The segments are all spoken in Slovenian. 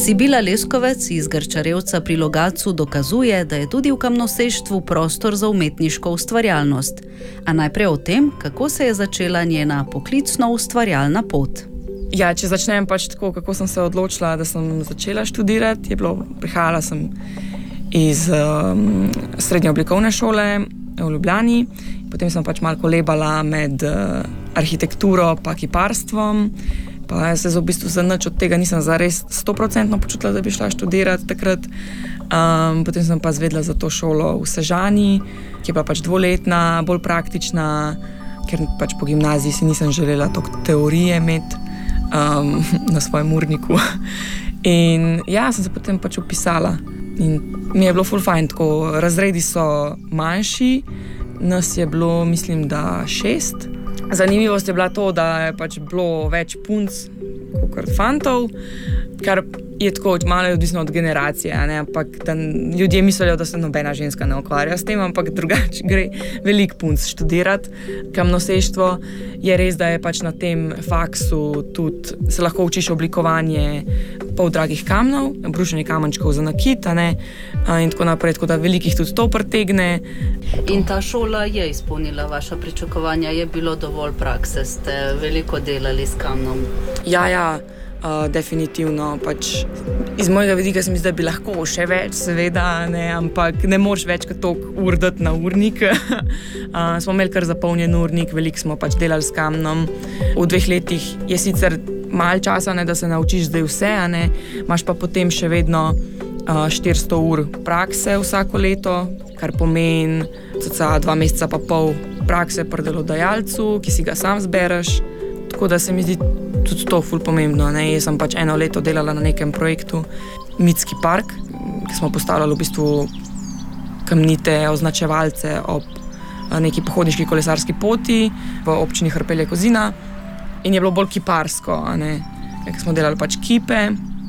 Sibila Leskovec iz Grčarevca pri Logatcu dokazuje, da je tudi v kamnoseštvu prostor za umetniško ustvarjalnost. A najprej o tem, kako se je začela njena poklicno ustvarjalna pot. Ja, če začnem tako, kako sem se odločila, da sem začela študirati, prihajala sem iz srednje oblikovne šole v Ljubljani, potem sem malo kolebala med arhitekturo pa kiparstvom, pa se v bistvu za nič od tega nisem zares 100% počutila, da bi šla študirati takrat. Potem sem pa zvedela za to šolo v Sežani, ki je bila 2-letna, bolj praktična, ker po gimnaziji si nisem želela toliko teorije imeti na svojem urniku. In ja, sem se potem upisala. In mi je bilo ful fajn, tako razredi so manjši, nas je bilo, mislim, da 6. Zanimivost je bila to, da je bilo več punc kot fantov, kar je tako malo odvisno od generacije, ampak ljudje mislijo, da se nobena ženska ne ukvarja s tem, ampak drugače gre veliko punc študirati. Kamnoseštvo je res, da je na tem faksu tudi se lahko učiš oblikovanje poldragih kamnov, brušenje kamenčkov za nakit, in tako naprej, tako da velikih tudi to pritegne. In ta šola je izpolnila vaša pričakovanja, je bilo dovolj prakse, ste veliko delali s kamnom? Ja, definitivno. Iz mojega vidika se mi zdi, da bi lahko še več, seveda, ampak ne moreš več kot toliko ur dati na urnik. Smo imeli kar zapolnjen urnik, veliko smo delali s kamnom. V 2 letih je sicer malo časa, da se naučiš zdaj vse, imaš pa potem še vedno 400 ur prakse vsako leto, kar pomeni cca 2 meseca pa pol prakse pri delodajalcu, ki si ga sam zbereš. Tako da se mi zdi tudi to ful pomembno. Jaz sem 1 leto delala na nekem projektu Mitski park, ki smo postavljali v bistvu kamnite označevalce ob neki pohodniški kolesarski poti v občini Hrpelje-Kozina. In je bilo bolj kiparsko, ker smo delali kipe,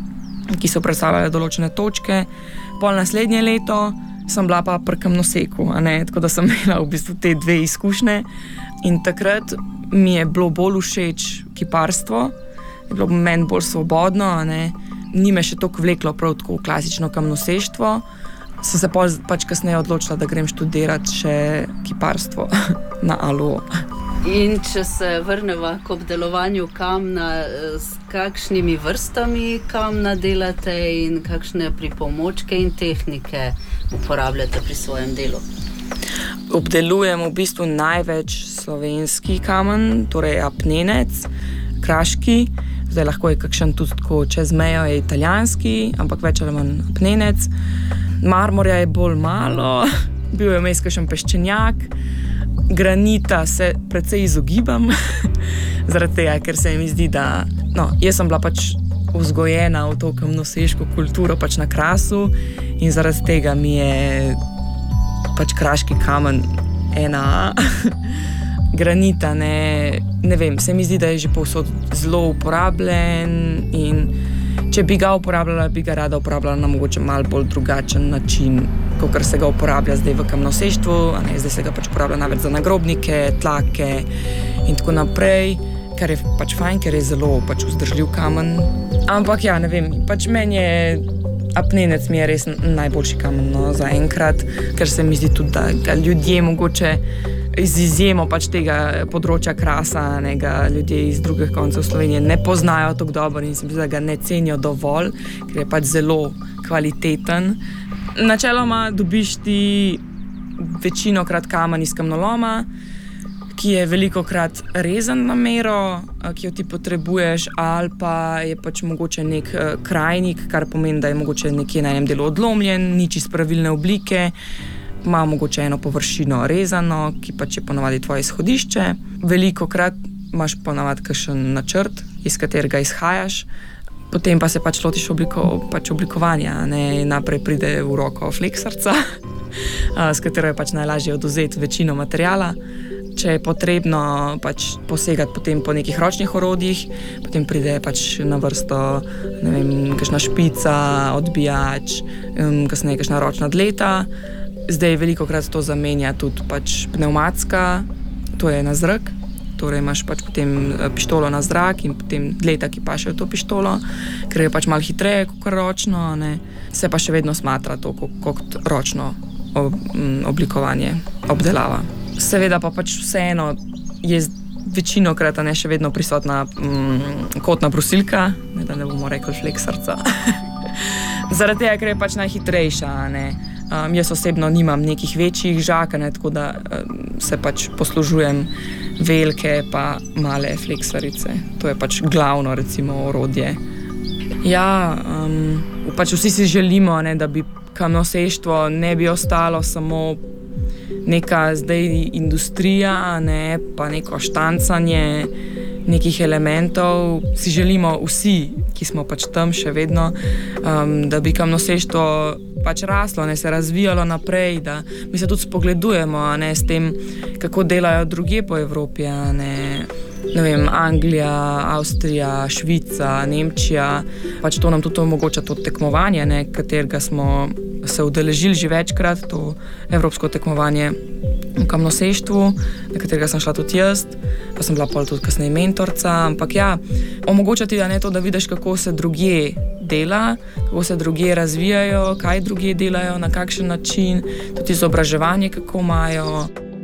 ki so predstavljale določene točke. Pol naslednje leto sem bila pa pri kamnoseku, tako da sem imela v bistvu te 2 izkušnje. In takrat mi je bilo bolj všeč kiparstvo, je bilo meni bolj svobodno, ni me še toliko vleklo prav tako klasično kamnoseštvo. Sem se kasneje odločila, da grem študirati še kiparstvo na ALO. In če se vrneva k obdelovanju kamna, s kakšnimi vrstami kamna delate in kakšne pripomočke in tehnike uporabljate pri svojem delu? Obdelujem v bistvu največ slovenski kamen, torej apnenec, kraški, zdaj lahko je kakšen tudi tako čez mejo, je italijanski, ampak več ali manj apnenec. Marmorja je bolj malo, bil je vmes kakšen peščenjak, granita se precej izogibam, zaradi tega, ker se mi zdi, da jaz sem bila vzgojena v to kamnoseško kulturo na Krasu in zaradi tega mi je kraški kamen ena granita, ne vem, se mi zdi, da je že povsod zelo uporabljen in če bi ga uporabljala, bi ga rada uporabljala na mogoče malo bolj drugačen način, kakor se ga uporablja zdaj v kamnoseštvu, zdaj se ga uporablja največ za nagrobnike, tlake in tako naprej, kar je fajn, ker je zelo vzdržljiv kamen. Ampak ja, ne vem, meni je apnenec mi je res najboljši kamen za enkrat, ker se mi zdi tudi, da ga ljudje mogoče z izjemo tega področja Krasa, ga ljudje iz drugih koncev Slovenije ne poznajo tako dobro in se mi zdi, da ga ne cenijo dovolj, ker je zelo kvaliteten. Načeloma dobiš ti večinokrat kamen iz kamnoloma, ki je velikokrat rezan na mero, ki jo ti potrebuješ, ali pa je mogoče nek krajnik, kar pomeni, da je mogoče nekje na enem delu odlomljen, ni čisto pravilne oblike, ima mogoče eno površino rezano, ki je ponavadi tvoje izhodišče. Velikokrat imaš ponavadi kakšen načrt, iz katerega izhajaš, potem pa se lotiš oblikovanja. Naprej pride v roko fleksarca, s katero je najlažje odvzeti večino materiala. Če je potrebno posegati potem po nekih ročnih orodjih, potem pride na vrsto, ne vem, kakšna špica, odbijač, kasneje kakšna ročna dleta. Zdaj velikokrat to zamenja tudi pnevmatska, to je na zrak, torej imaš pač potem pištolo na zrak in potem dleta, ki pašejo to pištolo, ker je pač malo hitreje kot ročno, ne. Se pa še vedno smatra to kot ročno oblikovanje, obdelava. Seveda pa pač vseeno je večinokrat še vedno prisotna kotna brusilka, da ne bomo rekli fleksarca. Zaradi tega, ker je pač najhitrejša, ne. Jaz osebno nimam nekih večjih žag, ne, tako da se pač poslužujem velike pa male fleksarice. To je pač glavno, recimo, orodje. Ja, pač vsi si želimo, ne, da bi kamnoseštvo ne bi ostalo samo neka zdaj industrija, ne, pa neko štancanje nekih elementov. Si želimo vsi, ki smo pač tam še vedno, da bi kamnoseštvo pač raslo, ne, se razvijalo naprej, da mi se tudi spogledujemo, ne, s tem, kako delajo drugje po Evropi, ne vem, Anglija, Avstrija, Švica, Nemčija. Pač to nam tudi omogoča to tekmovanje, ne, katerega smo se udeležili že večkrat, to evropsko tekmovanje v kamnoseštvu, na katerega sem šla tudi jaz, pa sem bila pol tudi kasneje mentorca, ampak ja, omogočati da ne to, da vidiš, kako se drugje dela, kako se drugje razvijajo, kaj drugje delajo, na kakšen način, tudi izobraževanje, kako imajo.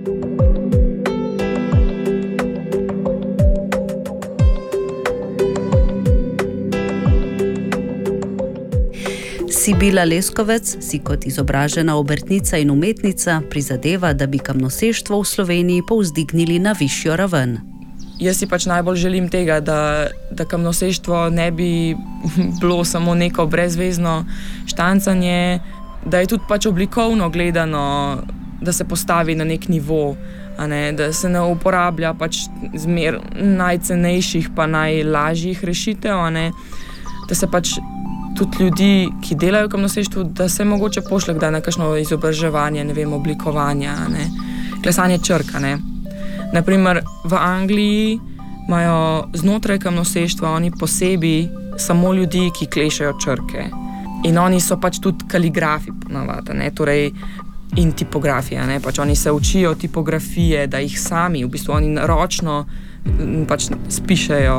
Sibila Leskovec si kot izobražena obrtnica in umetnica prizadeva, da bi kamnoseštvo v Sloveniji povzdignili na višjo raven. Jaz si pač najbolj želim tega, da kamnoseštvo ne bi bilo samo neko brezvezno štancanje, da je tudi pač oblikovno gledano, da se postavi na nek nivo, da se ne uporablja pač zmer najcenejših pa najlažjih rešitev, da se pač tudi ljudi, ki delajo v kamnoseštvu, da se mogoče pošle kdaj na kakšno izobraževanje, ne vem, oblikovanja, klesanje črka, Naprimer, v Angliji imajo znotraj kamnoseštva oni posebej samo ljudi, ki klešejo črke. In oni so pač tudi kaligrafi ponavadi, torej in tipografija, pač oni se učijo tipografije, da jih sami, v bistvu oni ročno pač spišejo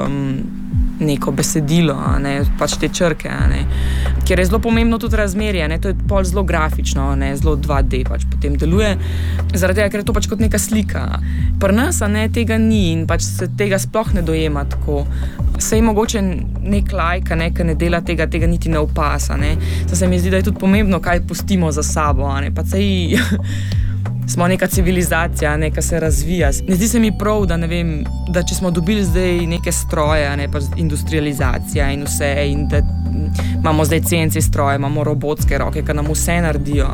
neko besedilo, pač te črke, Ker je zelo pomembno tudi razmerje, to je pol zelo grafično, zelo 2D pač potem deluje, zaradi tega, ker je to pač kot neka slika. Pri nas, tega ni in pač se tega sploh ne dojema tako. Sej mogoče nek laik, ki ne dela tega niti ne opasa, Saj se mi zdi, da je tudi pomembno, kaj pustimo za sabo, pa sej smo neka civilizacija, ki se razvija. Ne zdi se mi prav, da ne vem, da če smo dobili zdaj neke stroje, pač industrializacija in vse, in da imamo zdaj CNC stroje, imamo robotske roke, ki nam vse naredijo,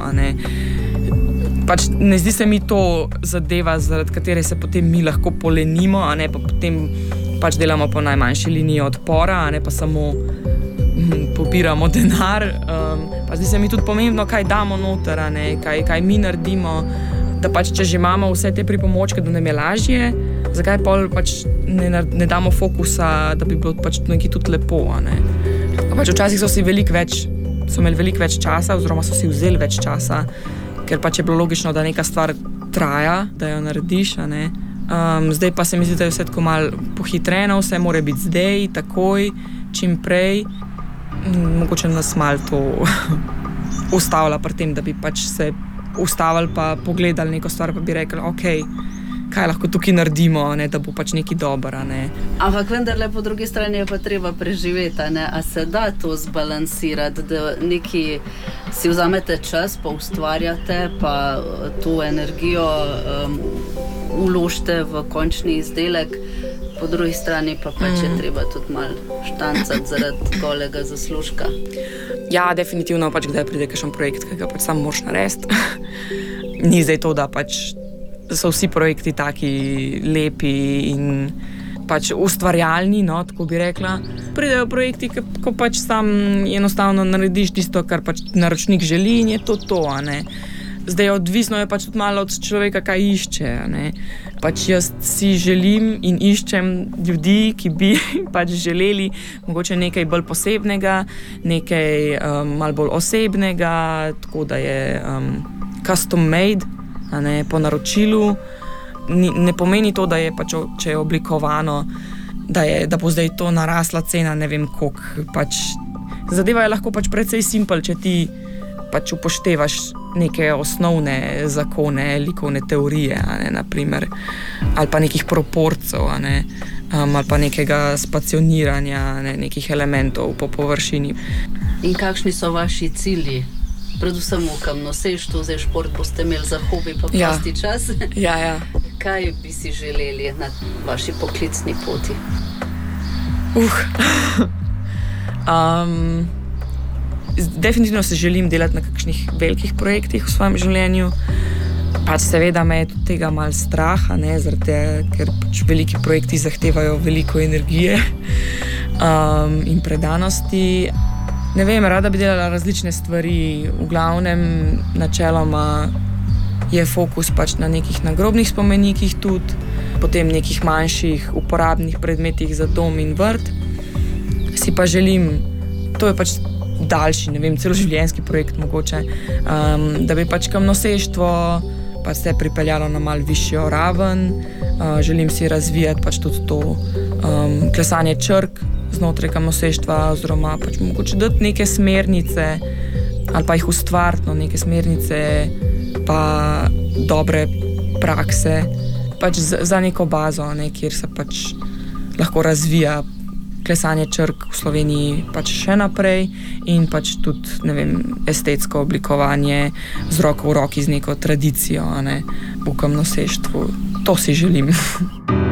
Pač ne zdi se mi to zadeva, zaradi katere se potem mi lahko polenimo, pa potem pač delamo po najmanjši liniji odpora, pa samo pobiramo denar. Pa zdi se mi tudi pomembno, kaj damo noter, kaj mi naredimo, da pač, če že imamo vse te pripomočke, da nam je lažje, zakaj pol pač ne damo fokusa, da bi bilo pač nekaj tudi lepo, Pač včasih so imeli veliko več časa, oziroma so si vzeli več časa, ker pač je bilo logično, da neka stvar traja, da jo narediš, Zdaj pa se mi zdi, da je vse tako malo pohitreno, vse mora biti zdaj, takoj, čim prej. Mogoče nas malo to ustavlja pri tem, da bi pač se ustavili pa pogledali neko stvar, pa bi rekli, okej, kaj lahko tukaj naredimo, da bo pač nekaj dobro, Ampak vendarle po drugi strani je pa treba preživeti, a se da to zbalansirati, da neki si vzamete čas, pa ustvarjate, pa to energijo vložite v končni izdelek, po drugi strani pa pač je treba tudi malo štancati zaradi golega zaslužka. Ja, definitivno pač kdaj pride kakšen projekt, ki ga pač sam moraš narediti. Ni zdaj to, da pač so vsi projekti taki lepi in pač ustvarjalni, tako bi rekla. Pridejo projekti, ko pač sam enostavno narediš tisto, kar pač naročnik želi in je to, Zdaj odvisno je pač tudi malo od človeka, kaj išče, Pač jaz si želim in iščem ljudi, ki bi pač želeli mogoče nekaj bolj posebnega, nekaj malo bolj osebnega, tako da je custom made, po naročilu. ne pomeni to, da je pač, če je oblikovano, da bo zdaj to narasla cena, ne vem koliko. Pač, zadeva je lahko pač precej simpel, če ti pač upoštevaš neke osnovne zakone, likovne teorije, naprimer, ali pa nekih proporcev, ali pa nekega spacioniranja, nekih elementov po površini. In kakšni so vaši cilji? Predvsem v kamnoseštvu, zdaj šport boste imeli za hobi pa prosti čas. Ja. Kaj bi si želeli na vaši poklicni poti? Definitivno se želim delati na kakšnih velikih projektih v svojem življenju. Pač seveda me je tudi tega malo straha, ker pač veliki projekti zahtevajo veliko energije in predanosti. Ne vem, rada bi delala različne stvari. V glavnem, načeloma je fokus pač na nekih nagrobnih spomenikih tudi, potem nekih manjših uporabnih predmetih za dom in vrt. Si pa želim, to je pač daljši, ne vem, celoživljenjski projekt mogoče, da bi pač kamnoseštvo pač se pripeljalo na malo višjo raven. Želim si razvijati pač tudi to klesanje črk znotraj kamnoseštva, oziroma pač mogoče dati neke smernice ali pa jih ustvariti, neke smernice pa dobre prakse pač za neko bazo, kjer se pač lahko razvija klesanje črk v Sloveniji pač še naprej in pač tudi, ne vem, estetsko oblikovanje z roko v roki z neko tradicijo, v kamnoseštvu. To si želim.